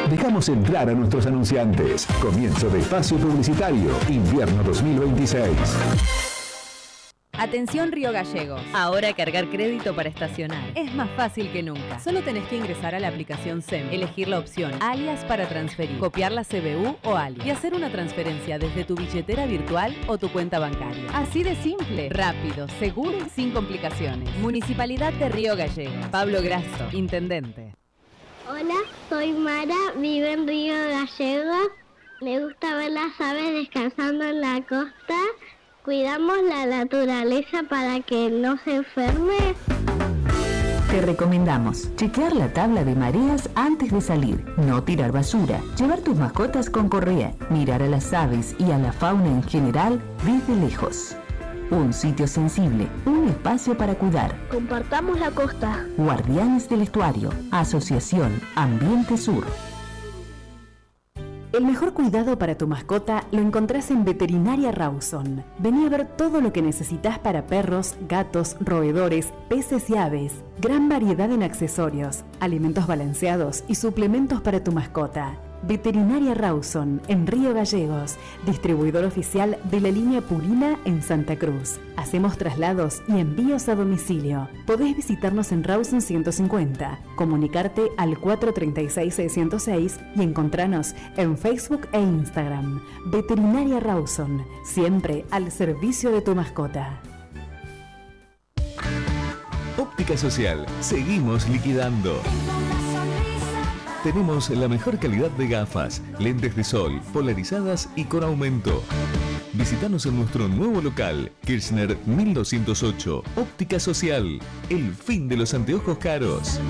Dejamos entrar a nuestros anunciantes. Comienzo de espacio publicitario, invierno 2026. Atención Río Gallegos. Ahora cargar crédito para estacionar es más fácil que nunca. Solo tenés que ingresar a la aplicación SEM, elegir la opción alias para transferir, copiar la CBU o alias y hacer una transferencia desde tu billetera virtual o tu cuenta bancaria. Así de simple, rápido, seguro y sin complicaciones. Municipalidad de Río Gallegos. Pablo Grasso, Intendente. Hola, soy Mara, vivo en Río Gallegos. Me gusta ver las aves descansando en la costa. Cuidamos la naturaleza para que no se enferme. Te recomendamos chequear la tabla de mareas antes de salir, no tirar basura, llevar tus mascotas con correa, mirar a las aves y a la fauna en general desde lejos. Un sitio sensible, un espacio para cuidar. Compartamos la costa. Guardianes del Estuario, Asociación Ambiente Sur. El mejor cuidado para tu mascota lo encontrás en Veterinaria Rawson. Vení a ver todo lo que necesitas para perros, gatos, roedores, peces y aves. Gran variedad en accesorios, alimentos balanceados y suplementos para tu mascota. Veterinaria Rawson, en Río Gallegos, distribuidor oficial de la línea Purina en Santa Cruz. Hacemos traslados y envíos a domicilio. Podés visitarnos en Rawson 150, comunicarte al 436-606 y encontrarnos en Facebook e Instagram. Veterinaria Rawson, siempre al servicio de tu mascota. Óptica Social, seguimos liquidando. Tenemos la mejor calidad de gafas, lentes de sol, polarizadas y con aumento. Visítanos en nuestro nuevo local, Kirchner 1208, Óptica Social, el fin de los anteojos caros.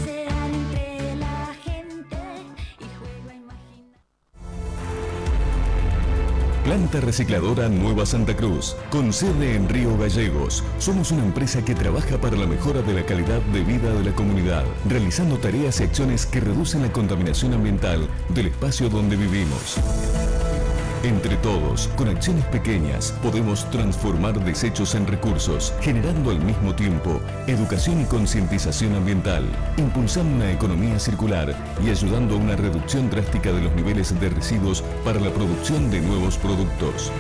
Planta Recicladora Nueva Santa Cruz, con sede en Río Gallegos. Somos una empresa que trabaja para la mejora de la calidad de vida de la comunidad, realizando tareas y acciones que reducen la contaminación ambiental del espacio donde vivimos. Entre todos, con acciones pequeñas, podemos transformar desechos en recursos, generando al mismo tiempo educación y concientización ambiental, impulsando una economía circular y ayudando a una reducción drástica de los niveles de residuos para la producción de nuevos productos.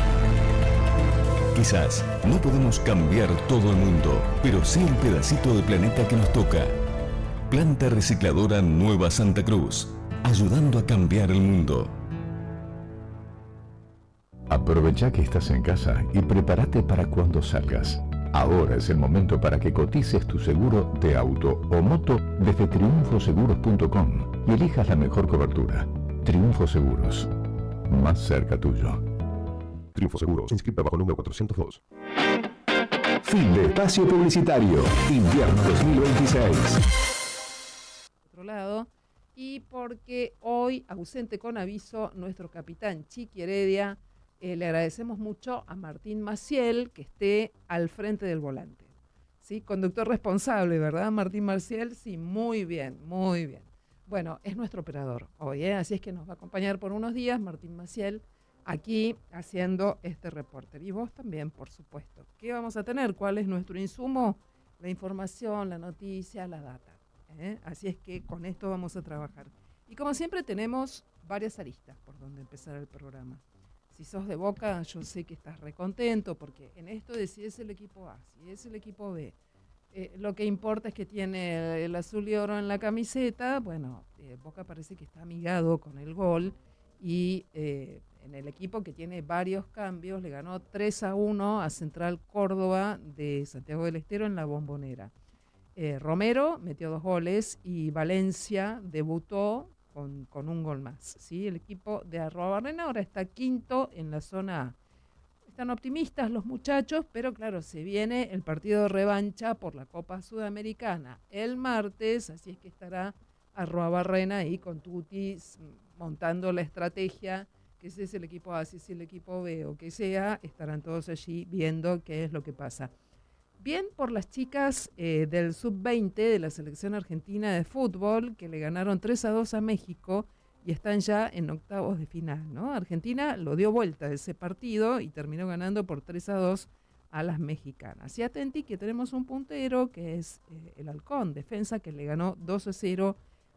Quizás no podemos cambiar todo el mundo, pero sí el pedacito de planeta que nos toca. Planta Recicladora Nueva Santa Cruz, ayudando a cambiar el mundo. Aprovecha que estás en casa y prepárate para cuando salgas. Ahora es el momento para que cotices tu seguro de auto o moto desde triunfoseguros.com y elijas la mejor cobertura. Triunfo Seguros, más cerca tuyo. Triunfo Seguros, inscrita bajo número 402. Fin de espacio publicitario, invierno 2026. Otro lado, y porque hoy, ausente con aviso, nuestro capitán Chiqui Heredia, le agradecemos mucho a Martín Maciel que esté al frente del volante. ¿Sí? Conductor responsable, ¿verdad, Martín Maciel? Sí, muy bien, muy bien. Bueno, es nuestro operador hoy, así es que nos va a acompañar por unos días Martín Maciel aquí haciendo este reporter. Y vos también, por supuesto. ¿Qué vamos a tener? ¿Cuál es nuestro insumo? La información, la noticia, la data. Así es que con esto vamos a trabajar. Y como siempre tenemos varias aristas por donde empezar el programa. Si sos de Boca, yo sé que estás recontento, porque en esto de si es el equipo A, si es el equipo B, lo que importa es que tiene el azul y oro en la camiseta. Bueno, Boca parece que está amigado con el gol y en el equipo que tiene varios cambios, le ganó 3-1 a Central Córdoba de Santiago del Estero en la Bombonera. Romero metió 2 goles y Valencia debutó con un gol más, ¿sí? El equipo de Arruabarrena ahora está quinto en la zona A. Están optimistas los muchachos, pero claro, se viene el partido de revancha por la Copa Sudamericana el martes, así es que estará Arruabarrena ahí con Tuti montando la estrategia, que si es el equipo A, si es el equipo B o que sea, estarán todos allí viendo qué es lo que pasa. Bien por las chicas del sub-20 de la selección argentina de fútbol, que le ganaron 3-2 a México y están ya en octavos de final, ¿no? Argentina lo dio vuelta ese partido y terminó ganando por 3-2 a las mexicanas. Y atenti que tenemos un puntero que es el Halcón, defensa, que le ganó 2-0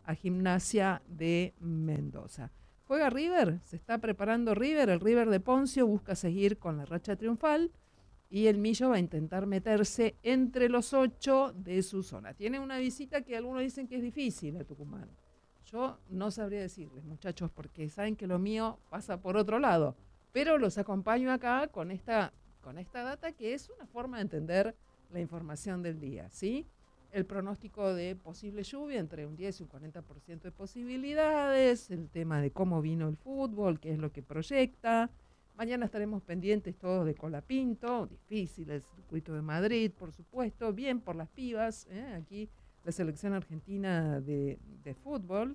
a Gimnasia de Mendoza. Juega River, se está preparando River, el River de Poncio busca seguir con la racha triunfal y el Millo va a intentar meterse entre los 8 de su zona. Tiene una visita que algunos dicen que es difícil a Tucumán. Yo no sabría decirles, muchachos, porque saben que lo mío pasa por otro lado, pero los acompaño acá con esta data que es una forma de entender la información del día, ¿sí? El pronóstico de posible lluvia entre un 10 y un 40% de posibilidades, el tema de cómo vino el fútbol, qué es lo que proyecta. Mañana estaremos pendientes todos de Colapinto, difícil el circuito de Madrid, por supuesto, bien por las pibas, aquí la selección argentina de fútbol,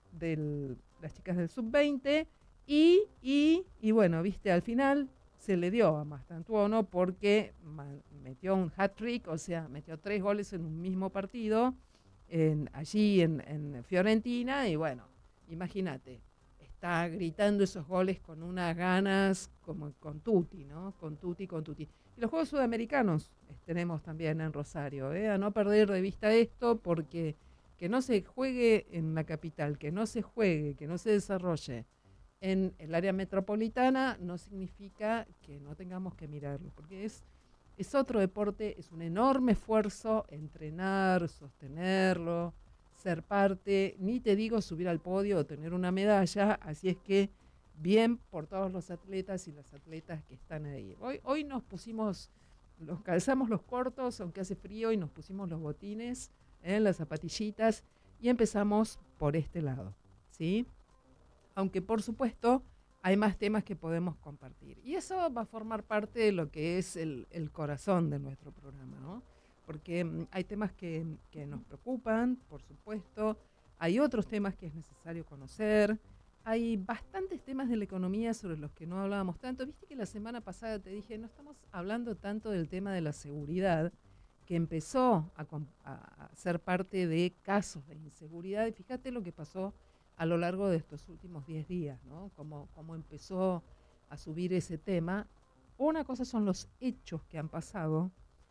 las chicas del sub-20, y bueno, viste, al final se le dio a Mastantuono porque metió un hat-trick, o sea, metió 3 goles en un mismo partido, allí en Fiorentina, y bueno, imagínate, está gritando esos goles con unas ganas como con Tutti, ¿no? Con Tutti. Y los Juegos Sudamericanos tenemos también en Rosario, a no perder de vista esto, porque que no se juegue en la capital, que no se juegue, que no se desarrolle en el área metropolitana no significa que no tengamos que mirarlo, porque es otro deporte, es un enorme esfuerzo entrenar, sostenerlo, ser parte, ni te digo subir al podio o tener una medalla, así es que bien por todos los atletas y las atletas que están ahí. Hoy nos pusimos, calzamos los cortos, aunque hace frío, y nos pusimos los botines, las zapatillitas, y empezamos por este lado, ¿sí? Aunque por supuesto hay más temas que podemos compartir. Y eso va a formar parte de lo que es el corazón de nuestro programa, ¿no? Porque hay temas que nos preocupan, por supuesto, hay otros temas que es necesario conocer, hay bastantes temas de la economía sobre los que no hablábamos tanto. Viste que la semana pasada te dije, no estamos hablando tanto del tema de la seguridad, que empezó a ser parte de casos de inseguridad, y fíjate lo que pasó a lo largo de estos últimos 10 días, ¿no? Cómo empezó a subir ese tema. Una cosa son los hechos que han pasado,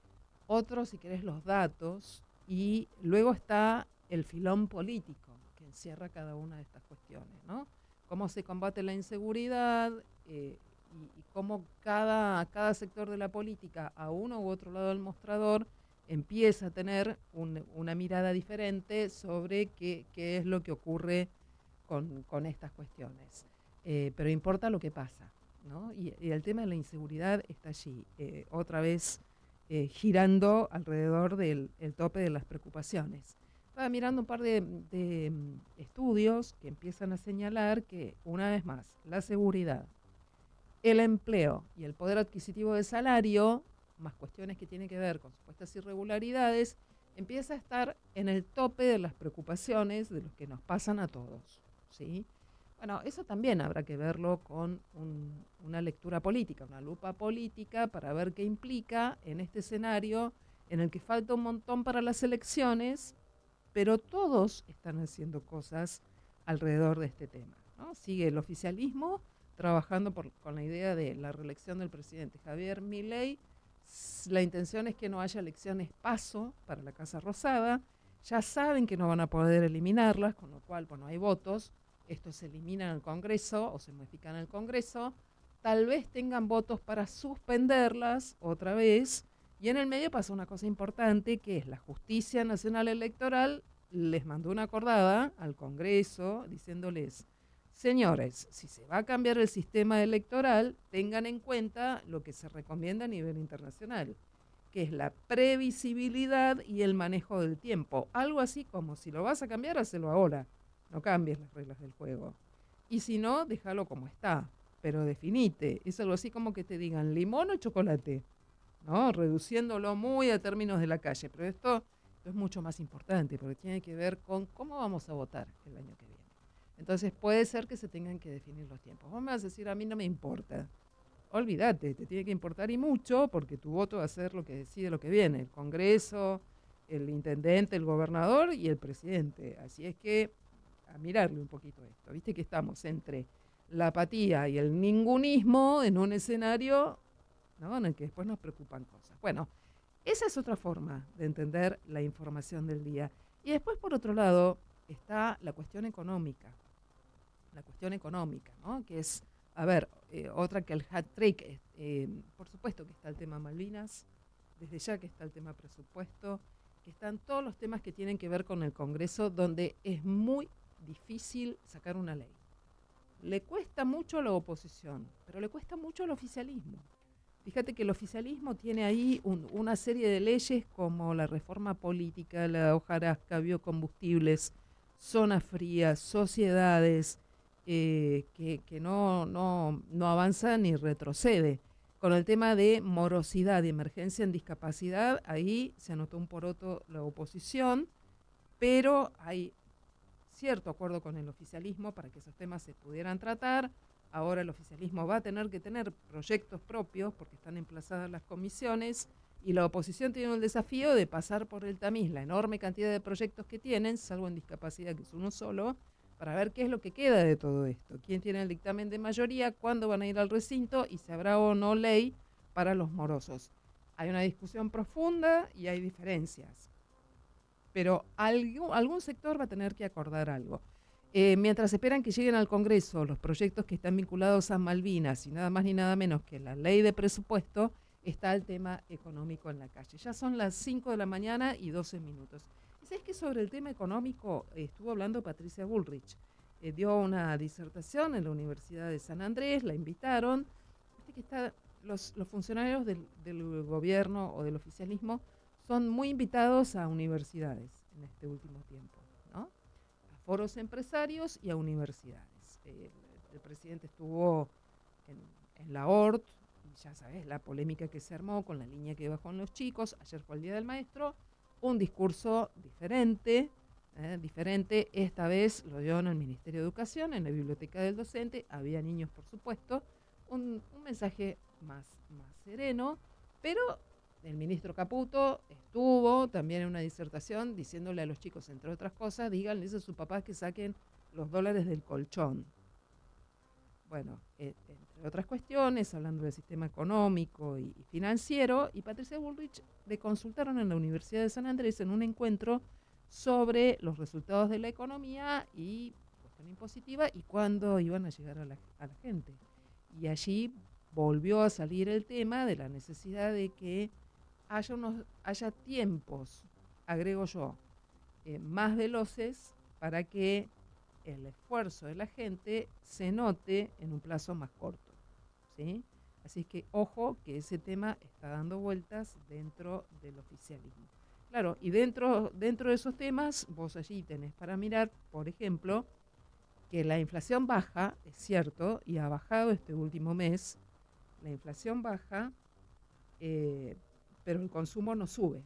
otro, si querés, los datos, y luego está el filón político que encierra cada una de estas cuestiones, ¿no? Cómo se combate la inseguridad y cómo cada sector de la política, a uno u otro lado del mostrador, empieza a tener una mirada diferente sobre qué es lo que ocurre con estas cuestiones. Pero importa lo que pasa, ¿no? Y el tema de la inseguridad está allí, otra vez girando alrededor del tope de las preocupaciones. Estaba mirando un par de estudios que empiezan a señalar que, una vez más, la seguridad, el empleo y el poder adquisitivo de salario, más cuestiones que tienen que ver con supuestas irregularidades, empieza a estar en el tope de las preocupaciones de los que nos pasan a todos, ¿sí? Bueno, eso también habrá que verlo con una lectura política, una lupa política, para ver qué implica en este escenario en el que falta un montón para las elecciones, pero todos están haciendo cosas alrededor de este tema, ¿no? Sigue el oficialismo trabajando con la idea de la reelección del presidente Javier Milei. La intención es que no haya elecciones paso para la Casa Rosada. Ya saben que no van a poder eliminarlas, con lo cual, bueno, hay votos. Estos se eliminan en el Congreso o se modifican en el Congreso. Tal vez tengan votos para suspenderlas otra vez. Y en el medio pasa una cosa importante, que es la Justicia Nacional Electoral les mandó una acordada al Congreso diciéndoles: señores, si se va a cambiar el sistema electoral, tengan en cuenta lo que se recomienda a nivel internacional, que es la previsibilidad y el manejo del tiempo. Algo así como, si lo vas a cambiar, hacelo ahora, no cambies las reglas del juego. Y si no, déjalo como está, pero definite. Es algo así como que te digan limón o chocolate, ¿no? Reduciéndolo muy a términos de la calle. Pero esto es mucho más importante, porque tiene que ver con cómo vamos a votar el año que viene. Entonces puede ser que se tengan que definir los tiempos. Vos me vas a decir, a mí no me importa. Olvídate, te tiene que importar y mucho, porque tu voto va a ser lo que decide lo que viene, el Congreso, el intendente, el gobernador y el presidente. Así es que a mirarle un poquito esto. Viste que estamos entre la apatía y el ningunismo en un escenario, ¿no?, en el que después nos preocupan cosas. Bueno, esa es otra forma de entender la información del día. Y después, por otro lado, está la cuestión económica. La cuestión económica, ¿no? Que es, a ver, otra que el hat-trick. Por supuesto que está el tema Malvinas, desde ya que está el tema presupuesto, que están todos los temas que tienen que ver con el Congreso, donde es muy difícil sacar una ley. Le cuesta mucho a la oposición, pero le cuesta mucho al oficialismo. Fíjate que el oficialismo tiene ahí una serie de leyes como la reforma política, la hojarasca, biocombustibles, zonas frías, sociedades, que no avanza ni retrocede. Con el tema de morosidad y emergencia en discapacidad, ahí se anotó un poroto la oposición, pero hay cierto acuerdo con el oficialismo para que esos temas se pudieran tratar. Ahora el oficialismo va a tener que tener proyectos propios porque están emplazadas las comisiones y la oposición tiene el desafío de pasar por el tamiz la enorme cantidad de proyectos que tienen, salvo en discapacidad que es uno solo, para ver qué es lo que queda de todo esto, quién tiene el dictamen de mayoría, cuándo van a ir al recinto y si habrá o no ley para los morosos. Hay una discusión profunda y hay diferencias, pero algún sector va a tener que acordar algo. Mientras esperan que lleguen al Congreso los proyectos que están vinculados a Malvinas y nada más ni nada menos que la ley de presupuesto, está el tema económico en la calle. Ya son las 5 de la mañana y 12 minutos. ¿Y sabes que sobre el tema económico estuvo hablando Patricia Bullrich? Dio una disertación en la Universidad de San Andrés, la invitaron. Viste que los funcionarios del gobierno o del oficialismo son muy invitados a universidades en este último tiempo, ¿no? A foros empresarios y a universidades. El presidente estuvo en la ORT, y ya sabes la polémica que se armó con la línea que bajó en los chicos. Ayer fue el Día del Maestro, un discurso diferente, esta vez lo dio en el Ministerio de Educación, en la biblioteca del docente, había niños por supuesto, un mensaje más sereno, pero el ministro Caputo estuvo también en una disertación diciéndole a los chicos, entre otras cosas, díganles a sus papás que saquen los dólares del colchón. Bueno, entre otras cuestiones, hablando del sistema económico y financiero, y Patricia Bullrich le consultaron en la Universidad de San Andrés en un encuentro sobre los resultados de la economía y cuestión impositiva y cuándo iban a llegar a la gente. Y allí volvió a salir el tema de la necesidad de que haya tiempos, agrego yo, más veloces para que el esfuerzo de la gente se note en un plazo más corto, ¿sí? Así que ojo que ese tema está dando vueltas dentro del oficialismo. Claro, y dentro de esos temas, vos allí tenés para mirar, por ejemplo, que la inflación baja, es cierto, y ha bajado este último mes, la inflación baja, pero el consumo no sube.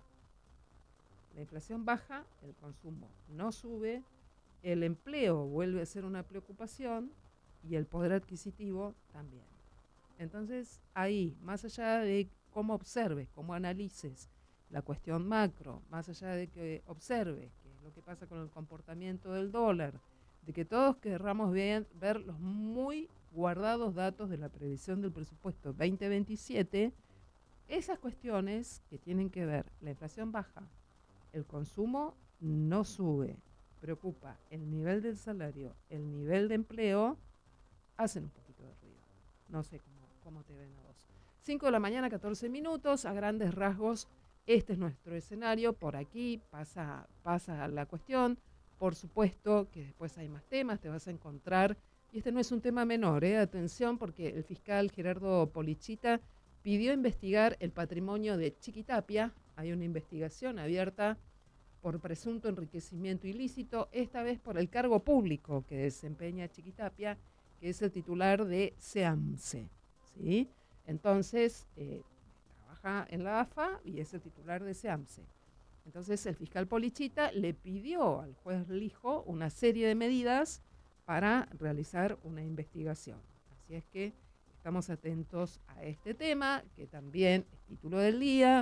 La inflación baja, el consumo no sube, el empleo vuelve a ser una preocupación y el poder adquisitivo también. Entonces, ahí, más allá de cómo observes, cómo analices la cuestión macro, más allá de que observes qué es lo que pasa con el comportamiento del dólar, de que todos querramos ver los muy guardados datos de la previsión del presupuesto 2027, esas cuestiones que tienen que ver, la inflación baja, el consumo no sube, preocupa el nivel del salario, el nivel de empleo, hacen un poquito de ruido. No sé cómo te ven a vos. 5 de la mañana, 14 minutos, a grandes rasgos, este es nuestro escenario, por aquí pasa la cuestión, por supuesto que después hay más temas, te vas a encontrar, y este no es un tema menor, atención, porque el fiscal Gerardo Polichita pidió investigar el patrimonio de Chiquitapia, hay una investigación abierta por presunto enriquecimiento ilícito, esta vez por el cargo público que desempeña Chiquitapia, que es el titular de SEAMSE, ¿sí? Entonces, trabaja en la AFA y es el titular de SEAMSE. Entonces, el fiscal Polichita le pidió al juez Lijo una serie de medidas para realizar una investigación. Así es que estamos atentos a este tema, que también es título del día.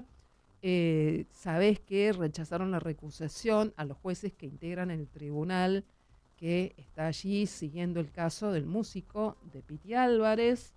Sabés que rechazaron la recusación a los jueces que integran el tribunal que está allí siguiendo el caso del músico de Piti Álvarez.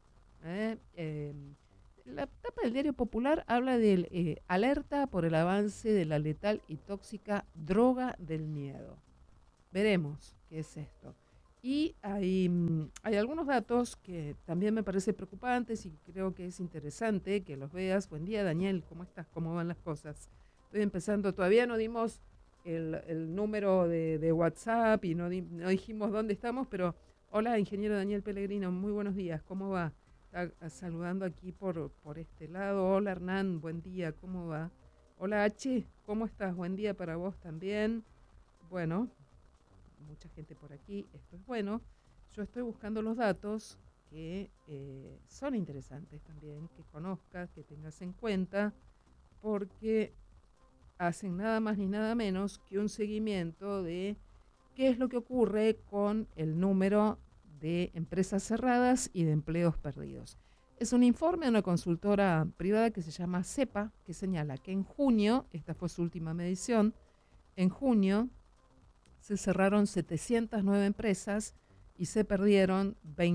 La tapa del Diario Popular habla de alerta por el avance de la letal y tóxica droga del miedo. veremos qué es esto. Y hay algunos datos que también me parecen preocupantes y creo que es interesante que los veas. Buen día, Daniel, ¿cómo estás? ¿Cómo van las cosas? Estoy empezando, todavía no dimos el número de WhatsApp y no dijimos dónde estamos, pero hola, ingeniero Daniel Pellegrino, muy buenos días, ¿cómo va? Está saludando aquí por este lado. Hola, Hernán, buen día, ¿cómo va? Hola, H, ¿cómo estás? Buen día para vos también. Bueno, mucha gente por aquí, esto es bueno. Yo estoy buscando los datos que son interesantes también, que conozcas, que tengas en cuenta, porque hacen nada más ni nada menos que un seguimiento de qué es lo que ocurre con el número de empresas cerradas y de empleos perdidos. Es un informe de una consultora privada que se llama CEPA, que señala que en junio, esta fue su última medición, en junio se cerraron 709 empresas y se perdieron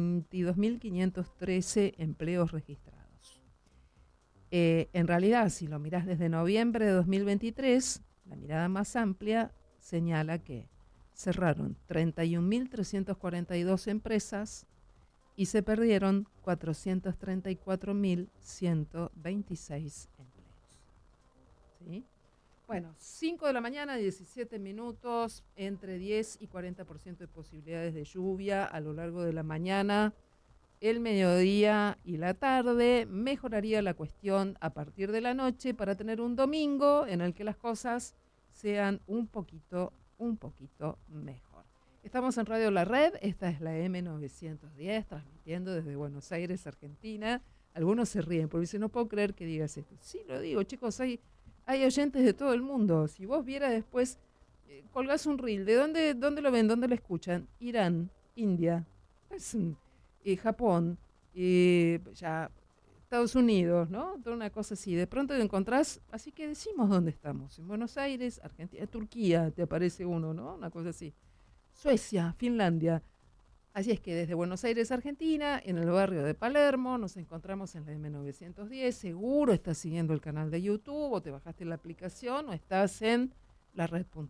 22.513 empleos registrados. En realidad, si lo mirás desde noviembre de 2023, la mirada más amplia señala que cerraron 31.342 empresas y se perdieron 434.126 empleos. ¿Sí? Bueno, 5 de la mañana, 17 minutos, entre 10 y 40% de posibilidades de lluvia a lo largo de la mañana, el mediodía y la tarde. Mejoraría la cuestión a partir de la noche para tener un domingo en el que las cosas sean un poquito mejor. Estamos en Radio La Red, esta es la M910, transmitiendo desde Buenos Aires, Argentina. Algunos se ríen porque dicen, no puedo creer que digas esto. Sí, lo digo, chicos, hay oyentes de todo el mundo. Si vos vieras después, colgás un reel, ¿de dónde lo ven? ¿Dónde lo escuchan? Irán, India, Japón, ya Estados Unidos, ¿no? Toda una cosa así. De pronto lo encontrás, así que decimos dónde estamos. En Buenos Aires, Argentina, Turquía, te aparece uno, ¿no? Una cosa así. Suecia, Finlandia. Así es que desde Buenos Aires, Argentina, en el barrio de Palermo, nos encontramos en la M910. Seguro estás siguiendo el canal de YouTube o te bajaste la aplicación o estás en lared.am.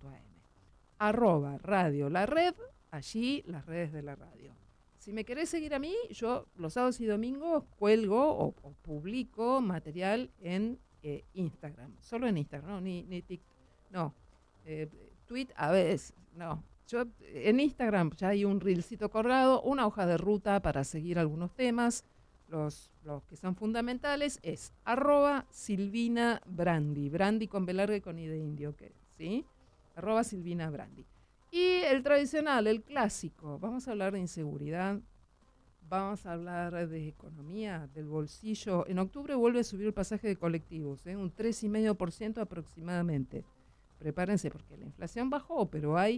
@Radio La Red, allí las redes de la radio. Si me querés seguir a mí, yo los sábados y domingos cuelgo o publico material en Instagram. Solo en Instagram, no, ni TikTok. No, tweet a veces, no. Yo en Instagram ya hay un reelcito colgado, una hoja de ruta para seguir algunos temas. Los que son fundamentales es @Silvina Brandi. Brandi con B larga y con I de indio, ¿sí? @Silvina Brandi. Y el tradicional, el clásico, vamos a hablar de inseguridad, vamos a hablar de economía, del bolsillo. En octubre vuelve a subir el pasaje de colectivos, un 3,5% aproximadamente. Prepárense porque la inflación bajó, pero hay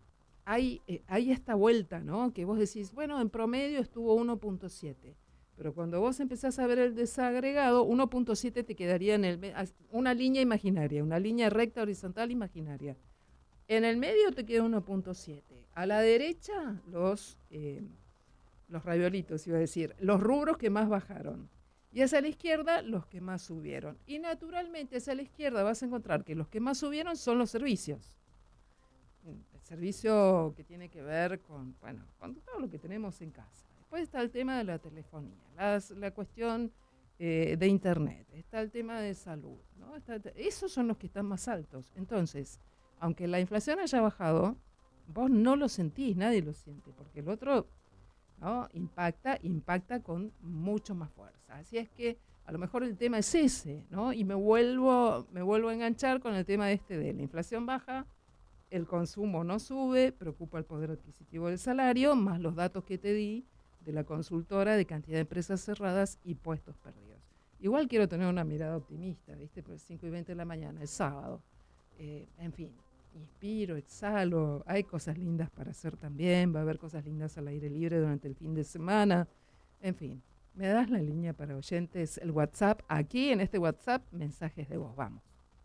esta vuelta, ¿no? Que vos decís, bueno, en promedio estuvo 1,7. Pero cuando vos empezás a ver el desagregado, 1,7 te quedaría en una línea imaginaria, una línea recta horizontal imaginaria. En el medio te queda 1,7. A la derecha, los raviolitos, iba a decir, los rubros que más bajaron. Y hacia la izquierda, los que más subieron. Y naturalmente, hacia la izquierda vas a encontrar que los que más subieron son los servicios. El servicio que tiene que ver con todo lo que tenemos en casa. Después está el tema de la telefonía, la cuestión de internet, está el tema de salud, ¿no? Esos son los que están más altos. Entonces, aunque la inflación haya bajado, vos no lo sentís, nadie lo siente, porque el otro, ¿no? impacta con mucho más fuerza. Así es que a lo mejor el tema es ese, ¿no? Y me vuelvo a enganchar con el tema de la inflación baja, el consumo no sube, preocupa el poder adquisitivo del salario, más los datos que te di de la consultora de cantidad de empresas cerradas y puestos perdidos. Igual quiero tener una mirada optimista, ¿viste? Pues 5:20 de la mañana, es sábado. En fin, inspiro, exhalo, hay cosas lindas para hacer también, va a haber cosas lindas al aire libre durante el fin de semana. En fin, me das la línea para oyentes, el WhatsApp. Aquí en este WhatsApp, mensajes de voz, vamos.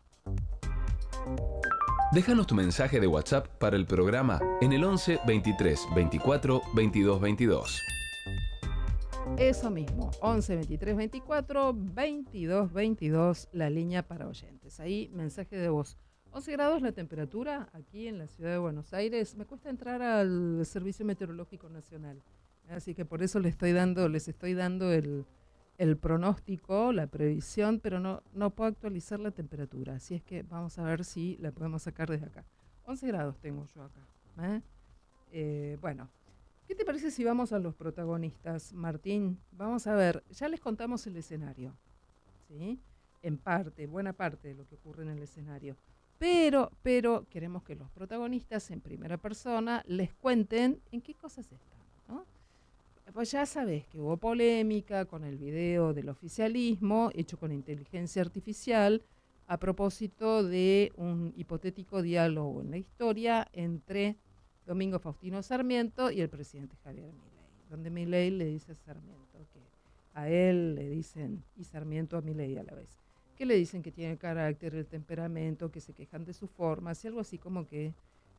Déjanos tu mensaje de WhatsApp para el programa en el 11 23 24 22 22. Eso mismo, 11 23 24 22 22, la línea para oyentes. Ahí, mensaje de voz. 11 grados la temperatura aquí en la ciudad de Buenos Aires. Me cuesta entrar al Servicio Meteorológico Nacional. Así que por eso les estoy dando el pronóstico, la previsión, pero no puedo actualizar la temperatura. Así es que vamos a ver si la podemos sacar desde acá. 11 grados tengo yo acá. Bueno, ¿qué te parece si vamos a los protagonistas, Martín? Vamos a ver, ya les contamos el escenario, ¿sí? En parte, buena parte de lo que ocurre en el escenario. Pero queremos que los protagonistas en primera persona les cuenten en qué cosas están, ¿no? Pues ya sabés que hubo polémica con el video del oficialismo hecho con inteligencia artificial a propósito de un hipotético diálogo en la historia entre Domingo Faustino Sarmiento y el presidente Javier Milei, donde Milei le dice a Sarmiento que a él le dicen, y Sarmiento a Milei a la vez, que le dicen que tiene el carácter, el temperamento, que se quejan de su forma, y algo así como que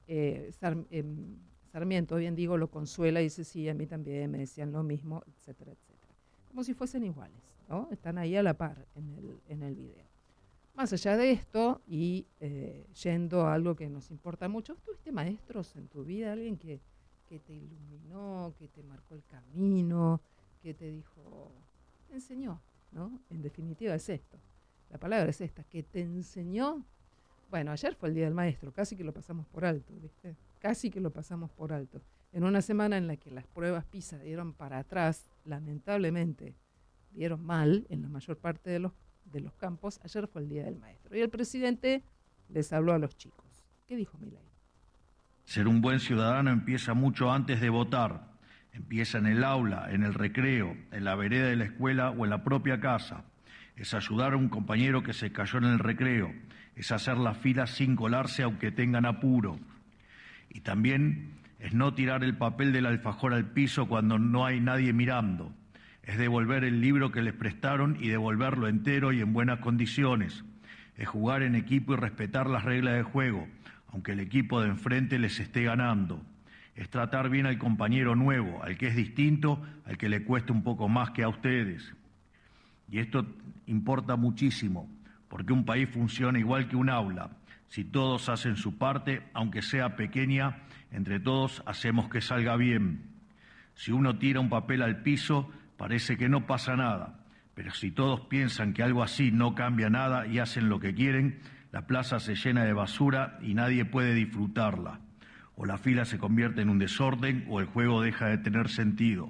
Sarmiento, bien digo, lo consuela y dice, sí, a mí también me decían lo mismo, etcétera, etcétera. Como si fuesen iguales, ¿no? Están ahí a la par en el video. Más allá de esto, y yendo a algo que nos importa mucho, ¿tuviste maestros en tu vida? Alguien que te iluminó, que te marcó el camino, que te dijo, te enseñó, ¿no? En definitiva es esto. La palabra es esta, que te enseñó. Bueno, ayer fue el Día del Maestro, casi que lo pasamos por alto, ¿viste? Casi que lo pasamos por alto. En una semana en la que las pruebas PISA dieron para atrás, lamentablemente dieron mal en la mayor parte de los campos, ayer fue el Día del Maestro. Y el presidente les habló a los chicos. ¿Qué dijo Milei? Ser un buen ciudadano empieza mucho antes de votar. Empieza en el aula, en el recreo, en la vereda de la escuela o en la propia casa. Es ayudar a un compañero que se cayó en el recreo. Es hacer la fila sin colarse aunque tengan apuro. Y también es no tirar el papel del alfajor al piso cuando no hay nadie mirando. Es devolver el libro que les prestaron y devolverlo entero y en buenas condiciones. Es jugar en equipo y respetar las reglas de juego, aunque el equipo de enfrente les esté ganando. Es tratar bien al compañero nuevo, al que es distinto, al que le cueste un poco más que a ustedes. Y esto importa muchísimo, porque un país funciona igual que un aula. Si todos hacen su parte, aunque sea pequeña, entre todos hacemos que salga bien. Si uno tira un papel al piso, parece que no pasa nada, pero si todos piensan que algo así no cambia nada y hacen lo que quieren, la plaza se llena de basura y nadie puede disfrutarla. O la fila se convierte en un desorden o el juego deja de tener sentido.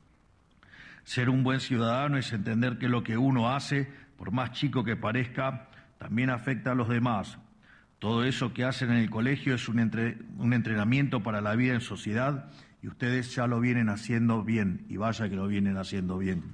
Ser un buen ciudadano es entender que lo que uno hace, por más chico que parezca, también afecta a los demás. Todo eso que hacen en el colegio es un entrenamiento para la vida en sociedad y ustedes ya lo vienen haciendo bien, y vaya que lo vienen haciendo bien.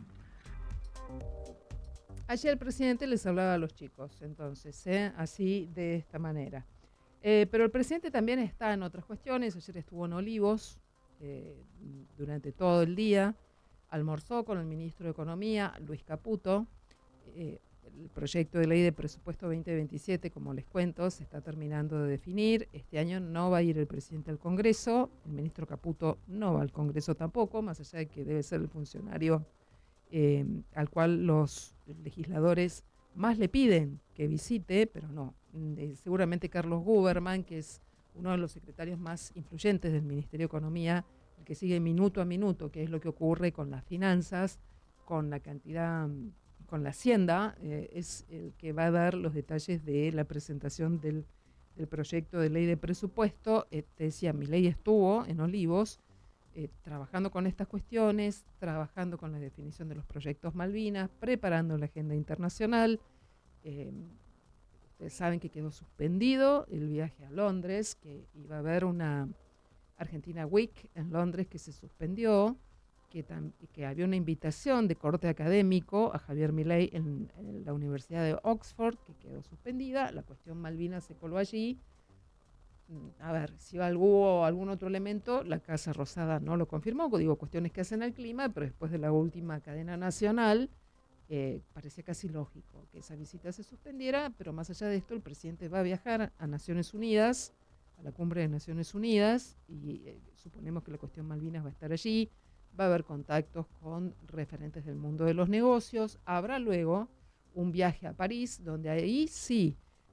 Ayer el presidente les hablaba a los chicos, entonces, así de esta manera. Pero el presidente también está en otras cuestiones. Ayer estuvo en Olivos durante todo el día, almorzó con el ministro de Economía, Luis Caputo. El proyecto de ley de presupuesto 2027, como les cuento, se está terminando de definir. Este año no va a ir el presidente al Congreso, el ministro Caputo no va al Congreso tampoco, más allá de que debe ser el funcionario al cual los legisladores más le piden que visite, pero no. Seguramente Carlos Guberman, que es uno de los secretarios más influyentes del Ministerio de Economía, el que sigue minuto a minuto qué es lo que ocurre con las finanzas, con la cantidad, con la Hacienda, es el que va a dar los detalles de la presentación del proyecto de ley de presupuesto. Te decía, Milei estuvo en Olivos trabajando con estas cuestiones, trabajando con la definición de los proyectos Malvinas, preparando la agenda internacional. Ustedes saben que quedó suspendido el viaje a Londres, que iba a haber una Argentina Week en Londres que se suspendió, que había una invitación de corte académico a Javier Milei en la Universidad de Oxford, que quedó suspendida. La cuestión Malvinas se coló allí. A ver, si hubo algún otro elemento, la Casa Rosada no lo confirmó, digo, cuestiones que hacen al clima, pero después de la última cadena nacional, parecía casi lógico que esa visita se suspendiera, pero más allá de esto, el presidente va a viajar a Naciones Unidas, a la cumbre de Naciones Unidas, y suponemos que la cuestión Malvinas va a estar allí. Va a haber contactos con referentes del mundo de los negocios. Habrá luego un viaje a París, donde ahí sí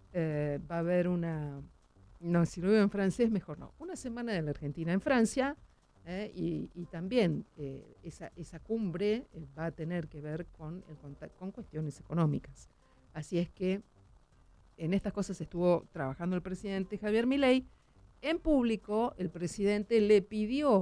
va a haber no, si lo digo en francés, mejor no. Una semana de la Argentina en Francia, y también esa cumbre va a tener que ver con cuestiones económicas. Así es que en estas cosas estuvo trabajando el presidente Javier Milei. En público, el presidente le pidió